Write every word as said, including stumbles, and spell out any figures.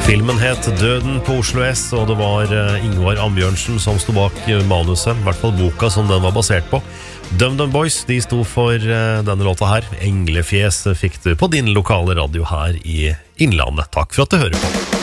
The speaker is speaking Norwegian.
Filmen het Døden på Oslo S, og det var Ingvar Ambjørnsen som sto bak manuset, i hvert fall boka som den var basert på. DumDum Boys, de sto for denne låta her. Englefjes fikk du på din lokale radio her i Innlandet. Takk for at du hører på.